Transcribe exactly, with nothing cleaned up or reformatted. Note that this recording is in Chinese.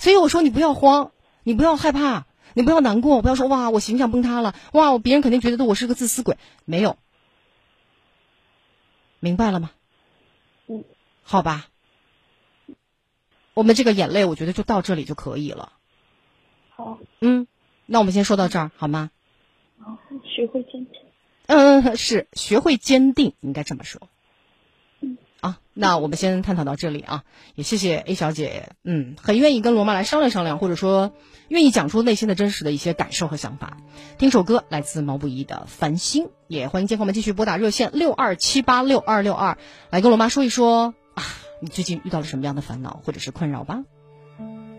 所以我说你不要慌，你不要害怕，你不要难过，不要说哇我形象崩塌了，哇别人肯定觉得我是个自私鬼，没有，明白了吗？ 嗯， 好吧，我们这个眼泪我觉得就到这里就可以了。 好， 嗯，那我们先说到这儿好吗？ 好，学会坚持。 嗯，是学会坚定，应该这么说。 嗯， 啊，那我们先探讨到这里啊，也谢谢 A 小姐，嗯，很愿意跟罗妈来商量商量，或者说愿意讲出内心的真实的一些感受和想法。听首歌，来自毛不易的《繁星》，也欢迎街坊们继续拨打热线六二七八六二六二，来跟罗妈说一说啊，你最近遇到了什么样的烦恼或者是困扰吧。